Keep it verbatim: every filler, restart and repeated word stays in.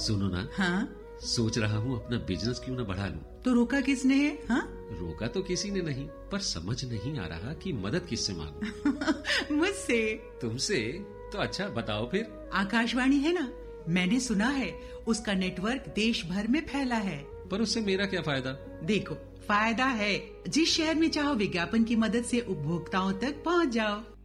सुनो ना। हाँ? सोच रहा हूँ अपना बिजनेस क्यों न बढ़ा लूं। तो रोका किसने है? हाँ? रोका तो किसी ने नहीं, पर समझ नहीं आ रहा कि मदद किससे मांगूं। मुझसे। तुमसे? तो अच्छा बताओ फिर। आकाशवाणी है ना, मैंने सुना है उसका नेटवर्क देश भर में फैला है। पर उससे मेरा क्या फायदा? देखो, फायदा है। जिस शहर में चाहो विज्ञापन की मदद से उपभोक्ताओं तक पहुंच जाओ।